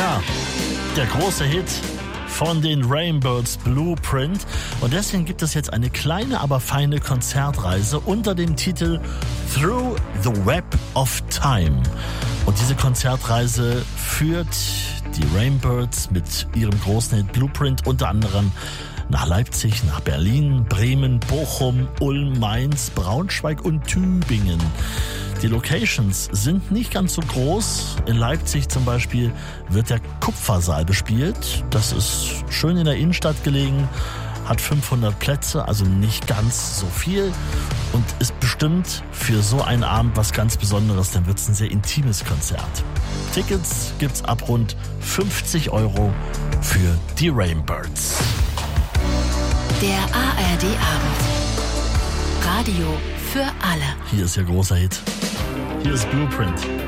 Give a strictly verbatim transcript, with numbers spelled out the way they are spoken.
Ja, der große Hit von den Rainbirds, Blueprint. Und deswegen gibt es jetzt eine kleine, aber feine Konzertreise unter dem Titel Through the Web of Time. Und diese Konzertreise führt die Rainbirds mit ihrem großen Hit Blueprint unter anderem nach Leipzig, nach Berlin, Bremen, Bochum, Ulm, Mainz, Braunschweig und Tübingen. Die Locations sind nicht ganz so groß. In Leipzig zum Beispiel wird der Kupfersaal bespielt. Das ist schön in der Innenstadt gelegen, hat fünfhundert Plätze, also nicht ganz so viel und ist bestimmt für so einen Abend was ganz Besonderes. Dann wird es ein sehr intimes Konzert. Tickets gibt's ab rund fünfzig Euro für die Rainbirds. Der A R D-Abend. Radio für alle. Hier ist Ihr großer Hit. Hier ist Blueprint.